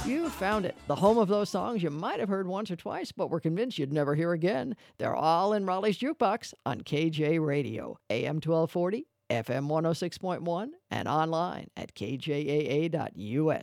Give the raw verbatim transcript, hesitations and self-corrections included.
You found it. The home of those songs you might have heard once or twice, but were convinced you'd never hear again. They're all in Raleigh's Jukebox on K J Radio, A M twelve forty, F M one oh six point one, and online at K J A A dot U S.